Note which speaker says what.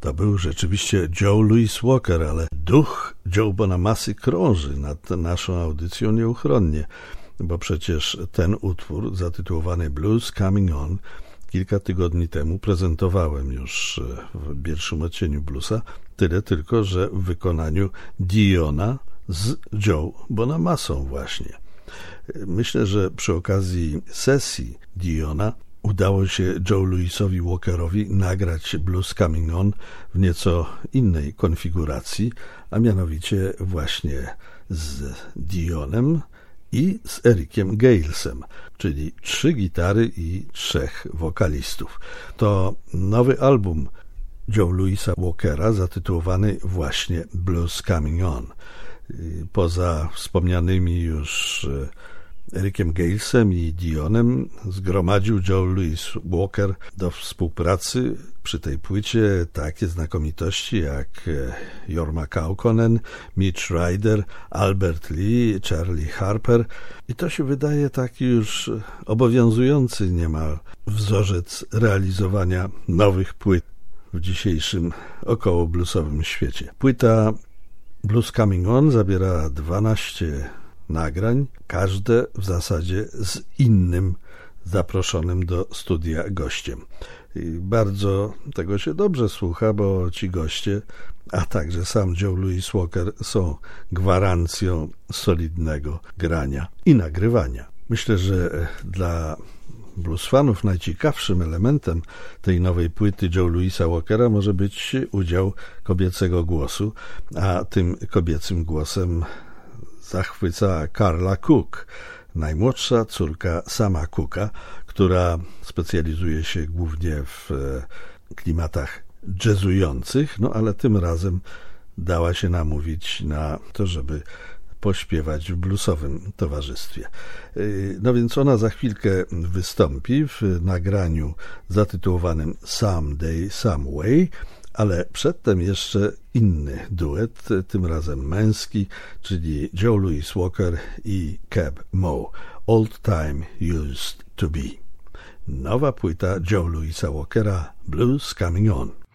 Speaker 1: To był rzeczywiście Joe Louis Walker, ale duch Joe Bonamassy krąży nad naszą audycją nieuchronnie, bo przecież ten utwór zatytułowany Blues Coming On kilka tygodni temu prezentowałem już w pierwszym odcieniu bluesa, tyle tylko, że w wykonaniu Diona z Joe Bonamassą właśnie. Myślę, że przy okazji sesji Diona udało się Joe Louisowi Walkerowi nagrać Blues Coming On w nieco innej konfiguracji, a mianowicie właśnie z Dionem i z Ericiem Galesem, czyli 3 gitary i 3 wokalistów. To nowy album Joe Louisa Walkera zatytułowany właśnie Blues Coming On. Poza wspomnianymi już Ericiem Galesem i Dionem zgromadził Joe Louis Walker do współpracy przy tej płycie takie znakomitości jak Jorma Kaukonen, Mitch Ryder, Albert Lee, Charlie Harper i to się wydaje taki już obowiązujący niemal wzorzec realizowania nowych płyt w dzisiejszym około bluesowym świecie. Płyta Blues Coming On zawiera 12 nagrań, każde w zasadzie z innym zaproszonym do studia gościem. I bardzo tego się dobrze słucha, bo ci goście, a także sam Joe Louis Walker są gwarancją solidnego grania i nagrywania. Myślę, że dla blues fanów najciekawszym elementem tej nowej płyty Joe Louisa Walkera może być udział kobiecego głosu, a tym kobiecym głosem zachwyca Carla Cook, najmłodsza córka Sama Cooka, która specjalizuje się głównie w klimatach jazzujących, no ale tym razem dała się namówić na to, żeby pośpiewać w bluesowym towarzystwie. No więc ona za chwilkę wystąpi w nagraniu zatytułowanym Someday, Someway, ale przedtem jeszcze inny duet, tym razem męski, czyli Joe Louis Walker i Cab Mo, Old Time Used to Be. Nowa płyta Joe Louisa Walkera, Blues Coming On.